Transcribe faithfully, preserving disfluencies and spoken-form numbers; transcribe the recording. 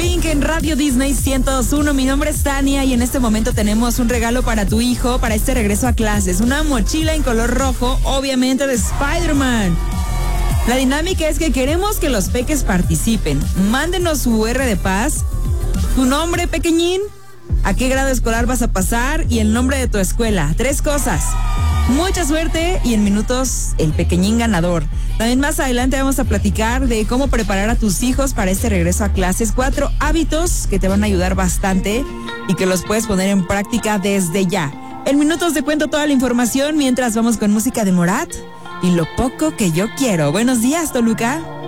Pink en Radio Disney ciento dos punto uno. Mi nombre es Tania y en este momento tenemos un regalo para tu hijo para este regreso a clases. Una mochila en color rojo, obviamente de Spider-Man. La dinámica es que queremos que los peques participen. Mándenos su U R de paz, tu nombre, pequeñín, a qué grado escolar vas a pasar y el nombre de tu escuela. Tres cosas. Mucha suerte y en minutos el pequeñín ganador. También más adelante vamos a platicar de cómo preparar a tus hijos para este regreso a clases. Cuatro hábitos que te van a ayudar bastante y que los puedes poner en práctica desde ya. En minutos te cuento toda la información mientras vamos con música de Morat y Lo Poco Que Yo Quiero. Buenos días, Toluca.